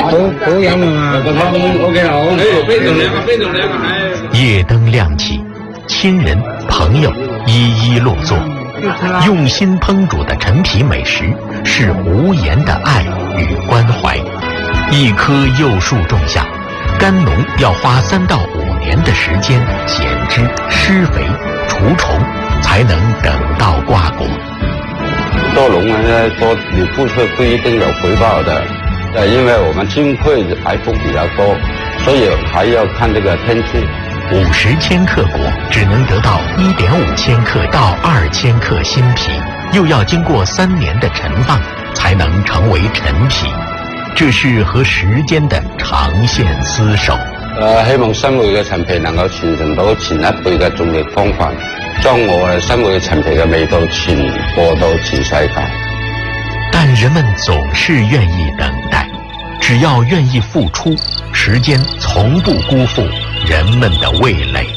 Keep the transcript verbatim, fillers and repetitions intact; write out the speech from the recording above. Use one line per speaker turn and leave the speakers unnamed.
都都有嘛。OK 好，哎，非常亮，非常亮。
夜灯亮起，亲人朋友一一落座，用心烹煮的陈皮美食是无言的爱与关怀。一棵柚树种下，甘农要花三到五年的时间剪枝、施肥、除虫，才能等到挂果。
做农人呢，说你付出不一定有回报的，呃，因为我们经费排风比较多，所以还要看这个天气。
五十千克果只能得到一点五千克到二千克新皮，又要经过三年的陈放，才能成为陈皮。这是和时间的长线厮守。
呃，希望新會嘅陳皮能夠傳承到前一輩嘅種植方法，將我哋新會陳皮嘅味道傳播到全世界。
但人們總是願意等待，只要願意付出，時間從不辜負人們的味蕾。